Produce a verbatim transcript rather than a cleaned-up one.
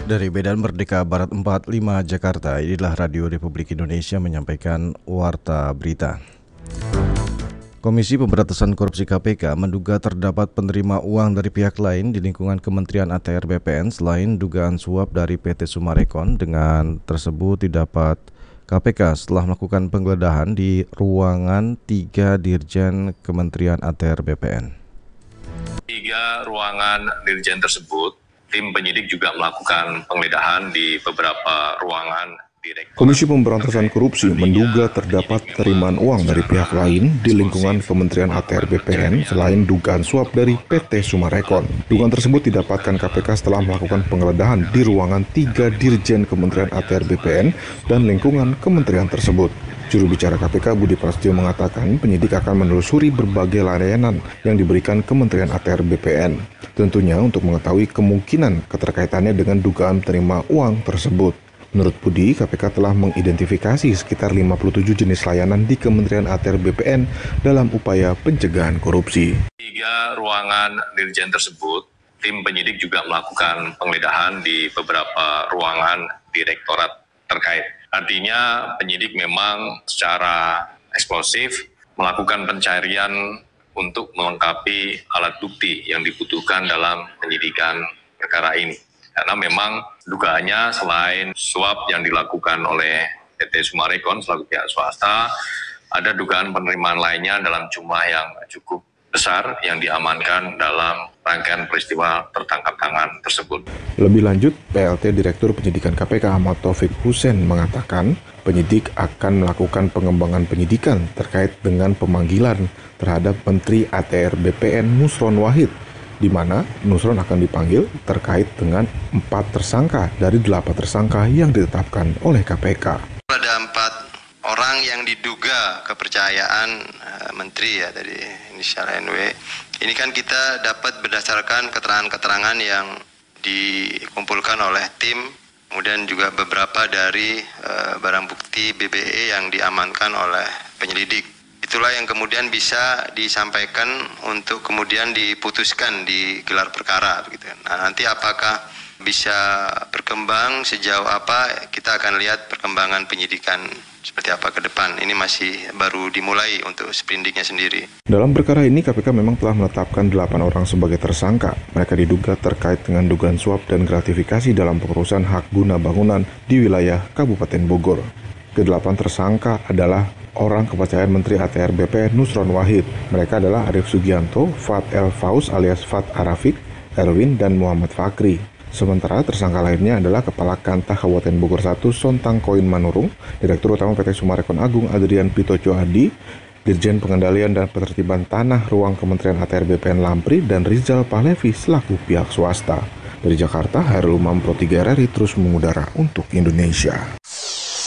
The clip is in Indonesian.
Dari Medan Merdeka Barat empat puluh lima Jakarta, inilah Radio Republik Indonesia menyampaikan Warta Berita. Komisi Pemberantasan Korupsi K P K menduga terdapat penerima uang dari pihak lain di lingkungan Kementerian A T R B P N selain dugaan suap dari P T Summarecon. Dengan tersebut didapat K P K setelah melakukan penggeledahan di ruangan tiga Dirjen Kementerian A T R B P N. Tiga ruangan Dirjen tersebut, tim penyidik juga melakukan penggeledahan di beberapa ruangan direktur. Komisi Pemberantasan Korupsi menduga terdapat penerimaan uang dari pihak lain di lingkungan Kementerian A T R B P N selain dugaan suap dari P T Summarecon. Dugaan tersebut didapatkan K P K setelah melakukan penggeledahan di ruangan tiga Dirjen Kementerian A T R B P N dan lingkungan kementerian tersebut. Juru bicara K P K Budi Prasetyo mengatakan penyidik akan menelusuri berbagai layanan yang diberikan Kementerian A T R B P N. Tentunya untuk mengetahui kemungkinan keterkaitannya dengan dugaan penerima uang tersebut. Menurut Budi, K P K telah mengidentifikasi sekitar lima puluh tujuh jenis layanan di Kementerian A T R B P N dalam upaya pencegahan korupsi. Tiga ruangan Dirjen tersebut, tim penyidik juga melakukan penggeledahan di beberapa ruangan direktorat terkait. Artinya penyidik memang secara eksplosif melakukan pencarian untuk melengkapi alat bukti yang dibutuhkan dalam penyidikan perkara ini. Karena memang dugaannya selain suap yang dilakukan oleh P T Summarecon selaku pihak swasta, ada dugaan penerimaan lainnya dalam jumlah yang cukup besar yang diamankan dalam rangkaian peristiwa tertangkap tangan tersebut. Lebih lanjut, P L T Direktur Penyidikan K P K Ahmad Taufik Hussein mengatakan penyidik akan melakukan pengembangan penyidikan terkait dengan pemanggilan terhadap Menteri A T R B P N Nusron Wahid, di mana Nusron akan dipanggil terkait dengan empat tersangka dari delapan tersangka yang ditetapkan oleh K P K. Ada empat orang yang diduga kepercayaan uh, menteri ya dari inisial N W. Ini kan kita dapat berdasarkan keterangan-keterangan yang dikumpulkan oleh tim, kemudian juga beberapa dari uh, barang bukti B B E yang diamankan oleh penyelidik. Itulah yang kemudian bisa disampaikan untuk kemudian diputuskan di gelar perkara begitu. Nah, nanti apakah bisa berkembang sejauh apa, kita akan lihat perkembangan penyidikan seperti apa ke depan. Ini masih baru dimulai untuk sprindiknya sendiri. Dalam perkara ini K P K memang telah menetapkan delapan orang sebagai tersangka. Mereka diduga terkait dengan dugaan suap dan gratifikasi dalam pengurusan hak guna bangunan di wilayah Kabupaten Bogor. Kedelapan tersangka adalah orang kepercayaan Menteri A T R B P N Nusron Wahid. Mereka adalah Arief Sugianto, Fat El Faus alias Fat Arafik, Erwin, dan Muhammad Fakri. Sementara tersangka lainnya adalah Kepala Kantah Kabupaten Bogor satu Sontang Koin Manurung, Direktur Utama P T Summarecon Agung Adrian Pitoco Adi, Dirjen Pengendalian dan Penertiban Tanah Ruang Kementerian A T R B P N Lampri, dan Rizal Pahlevi selaku pihak swasta. Dari Jakarta, Hairul Umam Pro tiga R R I terus mengudara untuk Indonesia.